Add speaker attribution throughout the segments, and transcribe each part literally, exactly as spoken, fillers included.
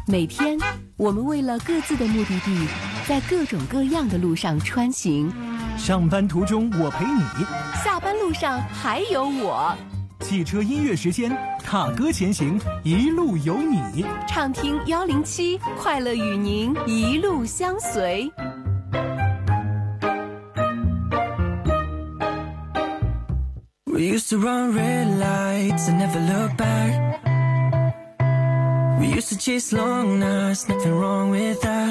Speaker 1: 每天，我们为了各自的目的地，在各种各样的路上穿行。
Speaker 2: 上班途中我陪你，
Speaker 1: 下班路上还有我。
Speaker 2: 汽车音乐时间，踏歌前行，一路有你。
Speaker 1: 畅听一零七，快乐与您一路相随。
Speaker 3: We used to run red lights and never look back. We used to chase long nights, nothing wrong with that.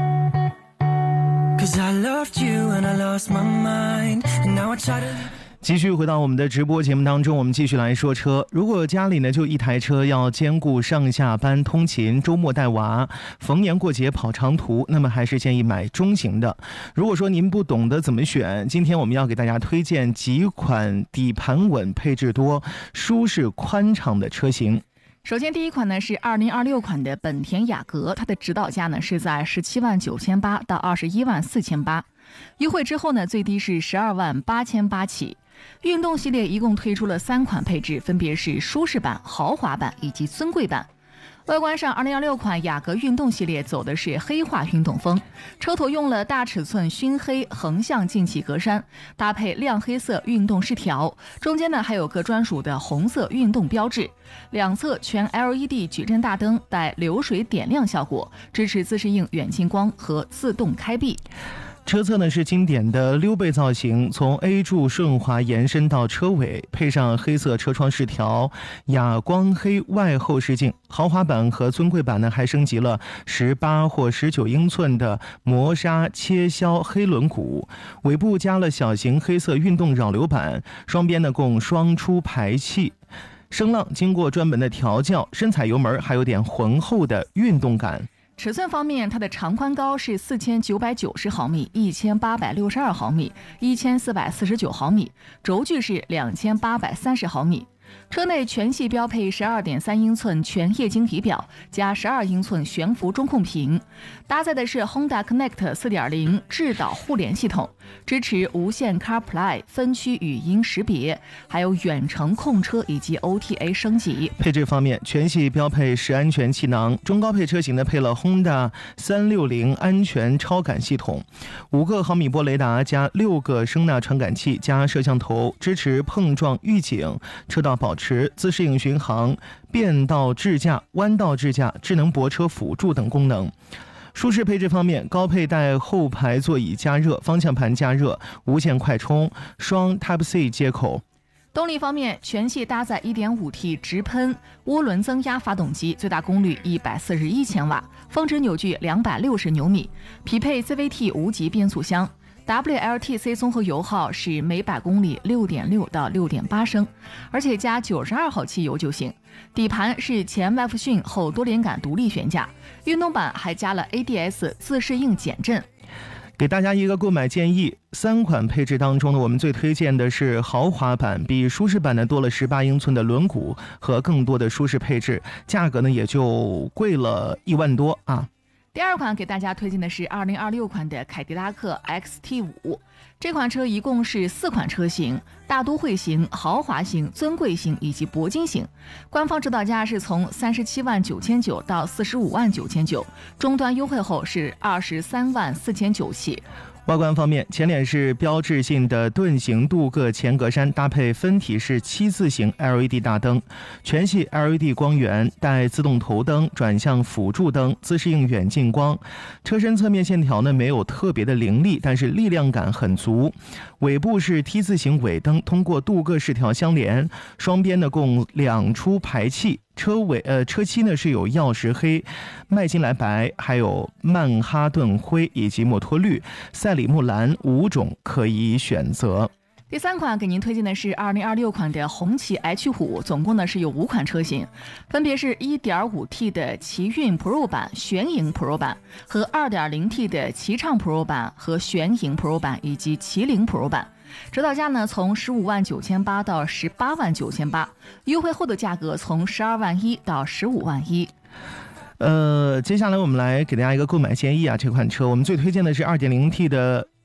Speaker 3: Cause I loved you and I lost my mind, and now I try to...
Speaker 2: 继续回到我们的直播节目当中，我们继续来说车。如果家里呢就一台车，要兼顾上下班通勤、周末带娃、逢年过节跑长途，那么还是建议买中型的。如果说您不懂得怎么选，今天我们要给大家推荐几款底盘稳、配置多、舒适宽敞的车型。
Speaker 4: 首先第一款呢是二零二六款的本田雅阁，它的指导价呢是在十七万九千八到二十一万四千八，优惠之后呢最低是十二万八千八起。运动系列一共推出了三款配置，分别是舒适版、豪华版以及尊贵版。外观上，二零二六款雅阁运动系列走的是黑化运动风，车头用了大尺寸熏黑横向进气格栅，搭配亮黑色运动饰条，中间呢还有个专属的红色运动标志，两侧全 L E D 矩阵大灯带流水点亮效果，支持自适应远近光和自动开闭。
Speaker 2: 车侧呢是经典的溜背造型，从 A 柱顺滑延伸到车尾，配上黑色车窗饰条、哑光黑外后视镜。豪华版和尊贵版呢还升级了十八或十九英寸的磨砂切削黑轮毂，尾部加了小型黑色运动扰流板，双边呢共双出排气。声浪经过专门的调教，深踩油门还有点浑厚的运动感。
Speaker 4: 尺寸方面，它的长宽高是四千九百九十毫米、一千八百六十二毫米、一千四百四十九毫米，轴距是两千八百三十毫米。车内全系标配 十二点三英寸全液晶仪表加十二英寸悬浮中控屏，搭载的是 Honda Connect 四点零 智导互联系统，支持无线 CarPlay 分区语音识别，还有远程控车以及 O T A 升级。
Speaker 2: 配置方面，全系标配十安全气囊，中高配车型呢配了 Honda 三六零安全超感系统，五个毫米波雷达加六个声纳传感器加摄像头，支持碰撞预警、车道保持、自适应巡航、变道智驾、弯道智驾、智能泊车辅助等功能。舒适配置方面，高配带后排座椅加热、方向盘加热、无线快充、双 Type C 接口。
Speaker 4: 动力方面，全系搭载 一点五 T 直喷涡轮增压发动机，最大功率一百四十一千瓦，峰值扭矩两百六十牛米，匹配 C V T 无级变速箱。W L T C 综合油耗是每百公里 六点六到六点八升，而且加九十二号汽油就行。底盘是前麦弗逊后多连杆独立悬架，运动版还加了 A D S 自适应减震。
Speaker 2: 给大家一个购买建议，三款配置当中呢，我们最推荐的是豪华版，比舒适版呢多了十八英寸的轮毂和更多的舒适配置，价格呢也就贵了一万多啊。
Speaker 4: 第二款给大家推荐的是二零二六款的凯迪拉克 X T 五， 这款车一共是四款车型，大都会型、豪华型、尊贵型以及铂金型。官方指导价是从三十七万九千九到四十五万九千九，终端优惠后是二十三万四千九起。
Speaker 2: 外观方面，前脸是标志性的盾形镀铬前格栅，搭配分体式七字形 L E D 大灯，全系 L E D 光源，带自动头灯、转向辅助灯、自适应远近光。车身侧面线条呢没有特别的凌厉，但是力量感很足。尾部是 T 字形尾灯，通过镀铬饰条相连，双边呢共两出排气。车尾呃车漆呢是有曜石黑、麦金莱白，还有曼哈顿灰以及摩托绿、赛里木蓝五种可以选择。
Speaker 4: 第三款给您推荐的是二零二六款的红旗 H 五，总共呢是有五款车型，分别是 一点五 T 的奇骏 Pro 版、玄影 Pro 版和 二点零 T 的奇畅 Pro 版和玄影 Pro 版以及麒麟 Pro 版。指导价呢从十五万九千八到十八万九千八，优惠后的价格从十二万一到十五万一。
Speaker 2: 呃，接下来我们来给大家一个购买建议啊，这款车我们最推荐的是 二点零 T 的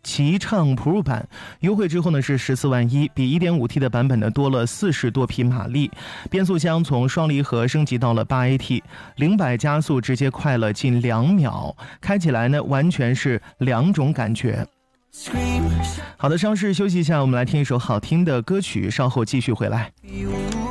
Speaker 2: 齐畅 Pro 版，优惠之后呢是十四万一，比 一点五 T 的版本呢多了四十多匹马力，变速箱从双离合升级到了 八 A T， 零百加速直接快了近两秒，开起来呢完全是两种感觉。好的，稍事休息一下，我们来听一首好听的歌曲，稍后继续回来。